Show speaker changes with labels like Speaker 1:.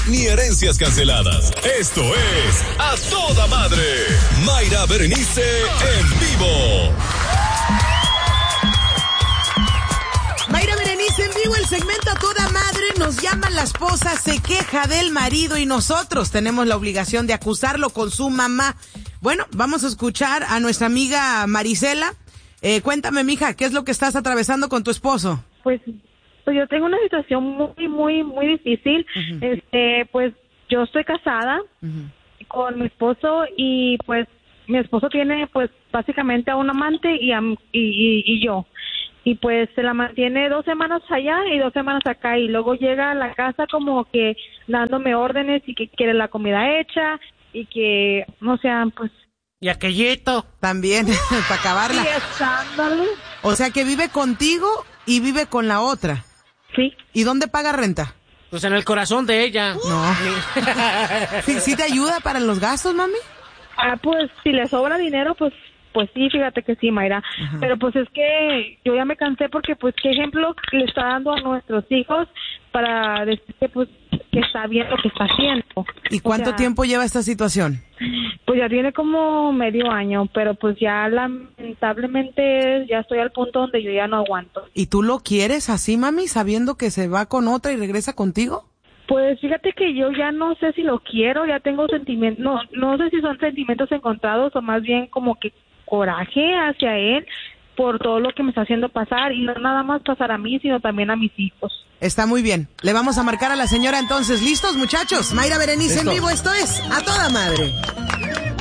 Speaker 1: ni herencias canceladas. Esto es A Toda Madre. Mayra Berenice en vivo.
Speaker 2: Mayra Berenice en vivo, el segmento A Toda Madre. Nos llama la esposa, se queja del marido y nosotros tenemos la obligación de acusarlo con su mamá. Bueno, vamos a escuchar a nuestra amiga Marisela. Cuéntame, mija, ¿qué es lo que estás atravesando con tu esposo?
Speaker 3: Pues yo tengo una situación muy difícil. Pues yo estoy casada con mi esposo y pues mi esposo tiene pues básicamente a un amante y yo. Y pues se la mantiene 2 semanas allá y 2 semanas acá, y luego llega a la casa como que dándome órdenes y que quiere la comida hecha y que, no sea, pues...
Speaker 2: Y aquellito también, para acabarla.
Speaker 3: Sí, escándalo.
Speaker 2: O sea que vive contigo y vive con la otra.
Speaker 3: Sí.
Speaker 2: ¿Y dónde paga renta?
Speaker 4: Pues en el corazón de ella.
Speaker 2: No. ¿Sí te ayuda para los gastos, mami?
Speaker 3: Pues si le sobra dinero, pues sí, fíjate que sí, Mayra. Ajá. Pero pues es que yo ya me cansé porque pues qué ejemplo le está dando a nuestros hijos para decir que pues que está bien lo que está haciendo.
Speaker 2: ¿Y cuánto tiempo lleva esta situación?
Speaker 3: Pues ya tiene como medio año, pero pues ya lamentablemente ya estoy al punto donde yo ya no aguanto.
Speaker 2: ¿Y tú lo quieres así, mami, sabiendo que se va con otra y regresa contigo?
Speaker 3: Pues fíjate que yo ya no sé si lo quiero, ya tengo sentimientos, no sé si son sentimientos encontrados o más bien como que coraje hacia él por todo lo que me está haciendo pasar, y no nada más pasar a mí, sino también a mis hijos.
Speaker 2: Está muy bien. Le vamos a marcar a la señora entonces. ¿Listos, muchachos? Mayra Berenice en vivo, esto es A Toda Madre.